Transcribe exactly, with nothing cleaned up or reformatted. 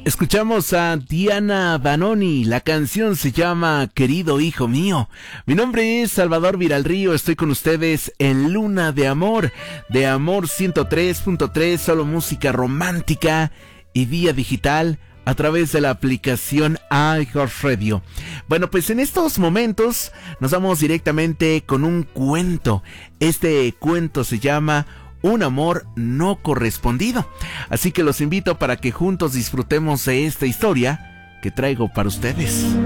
Escuchamos a Diana Banoni, la canción se llama Querido Hijo Mío. Mi nombre es Salvador Viralrío, estoy con ustedes en Luna de Amor, de Amor ciento tres punto tres, solo música romántica y vía digital a través de la aplicación iHeartRadio. Bueno, pues en estos momentos nos vamos directamente con un cuento. Este cuento se llama Un amor no correspondido. Así que los invito para que juntos disfrutemos de esta historia que traigo para ustedes.